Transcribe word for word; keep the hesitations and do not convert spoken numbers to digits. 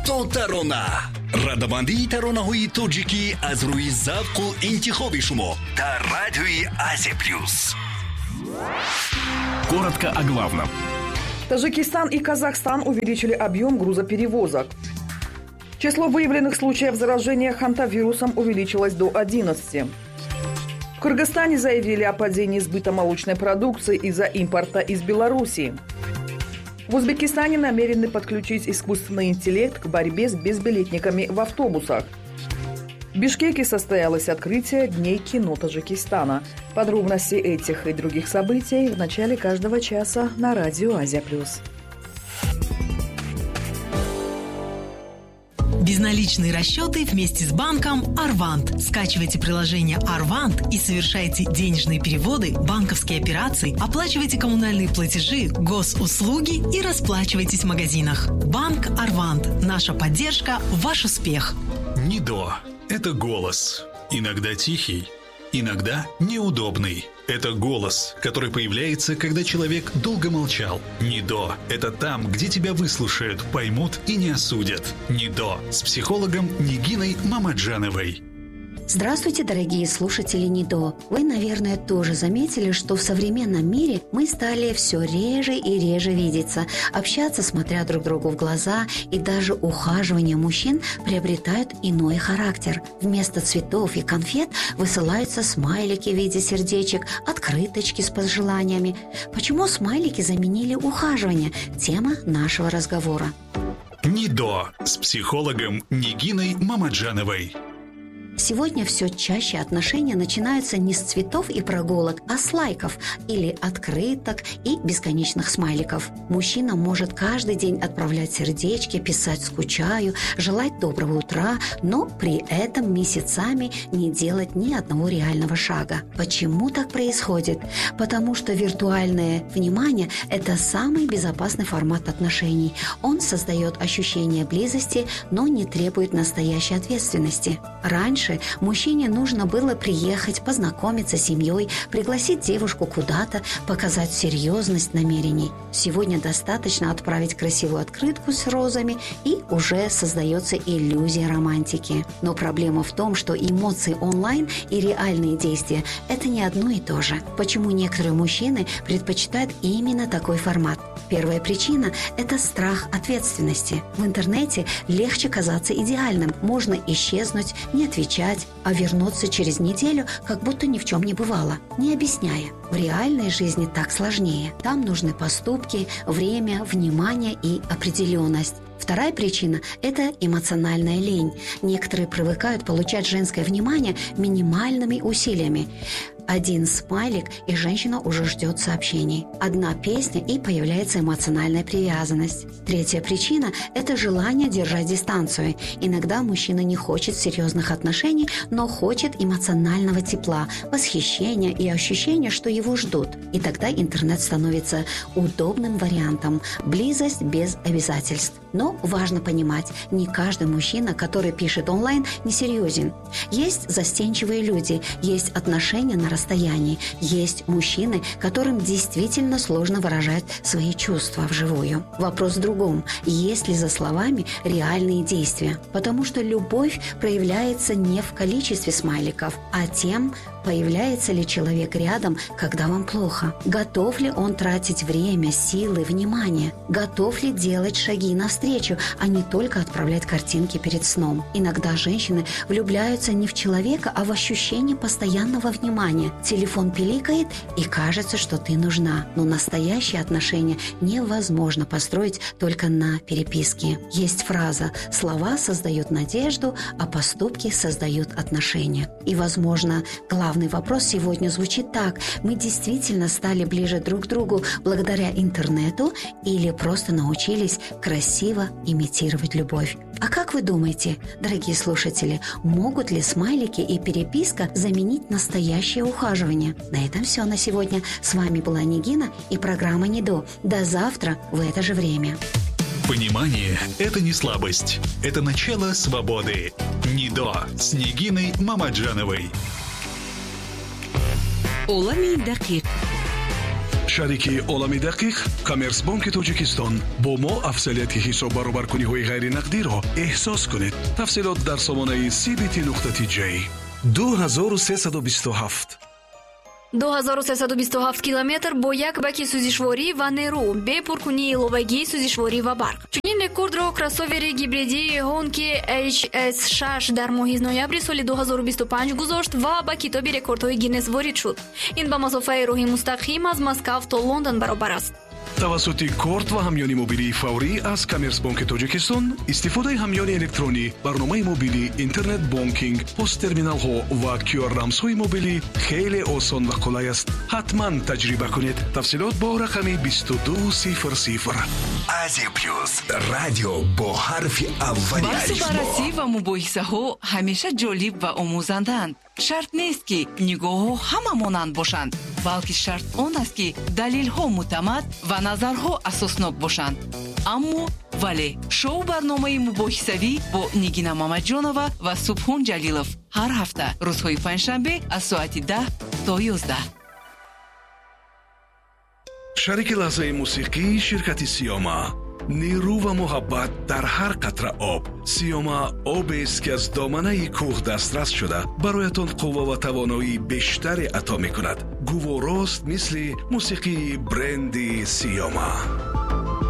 то тарона. радамандии таронаҳои тоҷикӣ аз рӯи завқу интихоби шумо дар радиои Азия плюс. Коротко о главном. Таджикистан и Казахстан увеличили объем грузоперевозок. Число выявленных случаев заражения хантавирусом увеличилось до одиннадцати. В Кыргызстане заявили о падении сбыта молочной продукции из-за импорта из Белоруссии. В Узбекистане намерены подключить искусственный интеллект к борьбе с безбилетниками в автобусах. В Бишкеке состоялось открытие Дней кино Таджикистана. Подробности этих и других событий в начале каждого часа на радио Азия плюс. Безналичные расчеты вместе с банком Арвант. Скачивайте приложение Арвант и совершайте денежные переводы, банковские операции, оплачивайте коммунальные платежи, госуслуги и расплачивайтесь в магазинах. Банк Арвант. Наша поддержка – ваш успех. НИДО – это голос. Иногда тихий, иногда неудобный. Это голос, который появляется, когда человек долго молчал. НИДО – это там, где тебя выслушают, поймут и не осудят. НИДО с психологом Нигиной Мамаджановой. Здравствуйте, дорогие слушатели НИДО. Вы, наверное, тоже заметили, что в современном мире мы стали все реже и реже видеться, общаться, смотря друг другу в глаза, и даже ухаживание мужчин приобретают иной характер. Вместо цветов и конфет высылаются смайлики в виде сердечек, открыточки с пожеланиями. Почему смайлики заменили ухаживание? Тема нашего разговора. НИДО с психологом Нигиной Мамаджановой. Сегодня все чаще отношения начинаются не с цветов и прогулок, а с лайков или открыток и бесконечных смайликов. Мужчина может каждый день отправлять сердечки, писать «скучаю», желать доброго утра, но при этом месяцами не делать ни одного реального шага. Почему так происходит? Потому что виртуальное внимание – это самый безопасный формат отношений. Он создает ощущение близости, но не требует настоящей ответственности. Раньше мужчине нужно было приехать, познакомиться с семьей, пригласить девушку куда-то, показать серьезность намерений. Сегодня достаточно отправить красивую открытку с розами, и уже создается иллюзия романтики. Но проблема в том, что эмоции онлайн и реальные действия – это не одно и то же. Почему некоторые мужчины предпочитают именно такой формат? Первая причина – это страх ответственности. В интернете легче казаться идеальным. Можно исчезнуть, не отвечать, а вернуться через неделю, как будто ни в чем не бывало, не объясняя. В реальной жизни так сложнее. Там нужны поступки, время, внимание и определенность. Вторая причина – это эмоциональная лень. Некоторые привыкают получать женское внимание минимальными усилиями. Один смайлик, и женщина уже ждет сообщений. Одна песня, и появляется эмоциональная привязанность. Третья причина – это желание держать дистанцию. Иногда мужчина не хочет серьезных отношений, но хочет эмоционального тепла, восхищения и ощущения, что его ждут. И тогда интернет становится удобным вариантом. Близость без обязательств. Но важно понимать, не каждый мужчина, который пишет онлайн, несерьезен. Есть застенчивые люди, есть отношения на расстоянии, есть мужчины, которым действительно сложно выражать свои чувства вживую. Вопрос в другом, есть ли за словами реальные действия. Потому что любовь проявляется не в количестве смайликов, а тем, появляется ли человек рядом, когда вам плохо. Готов ли он тратить время, силы, внимание? Готов ли делать шаги навстречу, а не только отправлять картинки перед сном? Иногда женщины влюбляются не в человека, а в ощущение постоянного внимания. Телефон пиликает, и кажется, что ты нужна. Но настоящие отношения невозможно построить только на переписке. Есть фраза «Слова создают надежду, а поступки создают отношения». И, возможно, главное Главный вопрос сегодня звучит так: мы действительно стали ближе друг к другу благодаря интернету или просто научились красиво имитировать любовь? А как вы думаете, дорогие слушатели, могут ли смайлики и переписка заменить настоящее ухаживание? На этом все на сегодня. С вами была Нигина и программа НИДО. До завтра в это же время. Понимание – это не слабость. Это начало свободы. НИДО с Нигиной Мамаджановой. Улами дакик. шарики олами дақиқ Коммерсбанки Тоҷикистон бо мо афзалияти ҳисоб баробаркуниҳои ғайринақдиро эҳсос кунед. тафсилот дар сомонаи си би ти нуқта ти ҷей. ду ҳазору сесаду бисту ҳафт ду ҳазору сесаду бисту ҳафт километр бо як баки сӯзишворӣ ва нерӯ бе пуркунии иловагии сӯзишворӣ ва барқ. чунин рекордро кроссовери гибридии Honki эйч эс шаш дар моҳи ноябри соли ду ҳазору бисту панҷ гузошт ва ба китоби рекордҳои Гиннес ворид шуд. ин ба масофаи роҳи мустақим аз Москав то Лондон баробар аст. тавассути корт ва ҳамёни мобилии фаврӣ аз Коммерсбанки Тоҷикистон истифодаи ҳамёни электронӣ, барномаи мобилӣ, интернет бонкинг, посттерминалҳо ва кю ар рамзҳои мобилӣ хеле осон ва қулай аст. ҳатман таҷриба кунед. тафсилот бо рақами бисту ду сифр сифр. Азия плюс радио бо ҳарфи аввали баҳсу баррасӣ ва мубоҳисаҳо ҳамеша ҷолиб ва омӯзандаанд. шарт нест ки нигоҳҳо ҳама монанд бошанд, балки шарт он аст ки далелҳо муътамад ва назарҳо асоснок бошанд. аммо вале шоу барномаи мубоҳисавӣ бо Нигина Мамаҷонова ва Субҳон Ҷалилов ҳар ҳафта рӯзҳои панҷшанбе аз соати даҳ то ёздаҳ. шарики лаҳзаи мусиқии ширкати Сиёма. нерӯ ва муҳаббат дар ҳар қатра об. Сиёма обест ки аз доманаи кӯҳ дастрас шуда бароятон қувва ва тавоноии бештаре ато мекунад. гуворост мисли мусиқии бренди Сиёма.